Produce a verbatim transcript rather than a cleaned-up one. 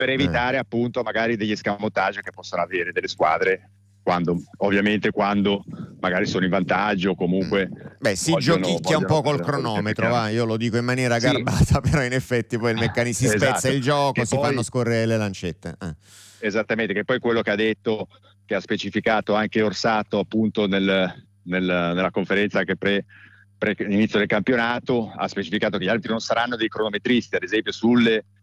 per evitare eh. appunto magari degli escamotage che possono avere delle squadre quando, ovviamente quando magari sono in vantaggio o comunque beh si vogliono, giochicchia un po' col cronometro, va, io lo dico in maniera sì. garbata, però in effetti poi il meccanismo si esatto. spezza il gioco, che si poi, fanno scorrere le lancette eh. Esattamente, che poi quello che ha detto, che ha specificato anche Orsato appunto nel, nel, nella conferenza che pre, pre inizio del campionato, ha specificato che gli altri non saranno dei cronometristi, ad esempio sulle